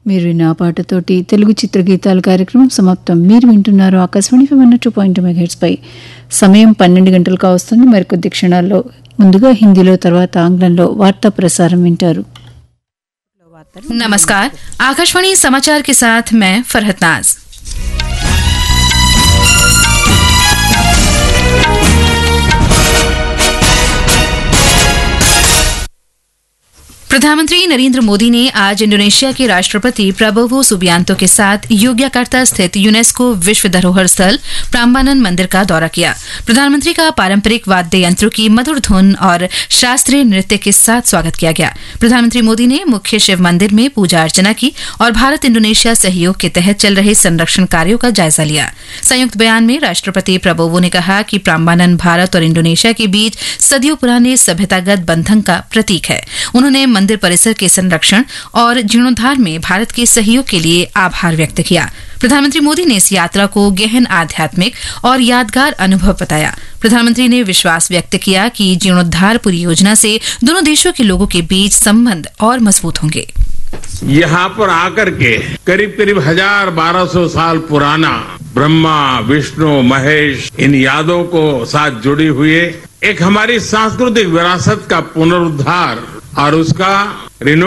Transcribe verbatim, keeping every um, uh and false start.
మీరు విన్న ఆ పాటతోటి తెలుగు చిత్రగీతాల కార్యక్రమం సమాప్తం. మీరు వింటున్నారు Akashvani one two point megahertz పై. సమయం పన్నెండు గంటలకు కావస్తుంది. మరికొద్ది క్షణాల్లో ముందుగా హిందీలో, తర్వాత ఆంగ్లంలో వార్తా ప్రసారం వింటారు. नमस्कार, आकाशवाणी समाचार के साथ मैं फरहत नाज। प्रधानमंत्री नरेंद्र मोदी ने आज इंडोनेशिया के राष्ट्रपति प्रबोवो सुबियांतो के साथ योग्यकर्ता स्थित यूनेस्को विश्व धरोहर स्थल प्राम्बानन मंदिर का दौरा किया। प्रधानमंत्री का पारंपरिक वाद्य यंत्रों की मधुर धुन और शास्त्रीय नृत्य के साथ स्वागत किया गया। प्रधानमंत्री मोदी ने मुख्य शिव मंदिर में पूजा अर्चना की और भारत इंडोनेशिया सहयोग के तहत चल रहे संरक्षण कार्यों का जायजा लिया। संयुक्त बयान में राष्ट्रपति प्रबोवो ने कहा कि प्राम्बानन भारत और इंडोनेशिया के बीच सदियों पुराने सभ्यतागत बंधन का प्रतीक है। उन्होंने मंदिर परिसर के संरक्षण और जीर्णोद्धार में भारत के सहयोग के लिए आभार व्यक्त किया। प्रधानमंत्री मोदी ने इस यात्रा को गहन आध्यात्मिक और यादगार अनुभव बताया। प्रधानमंत्री ने विश्वास व्यक्त किया कि जीर्णोद्धार परियोजना से दोनों देशों के लोगों के बीच संबंध और मजबूत होंगे। यहाँ पर आकर के करीब करीब हजार बारह सौ साल पुराना ब्रह्मा विष्णु महेश इन यादों को साथ जुड़ी हुई एक हमारी सांस्कृतिक विरासत का पुनरुद्धार और उसका रिनो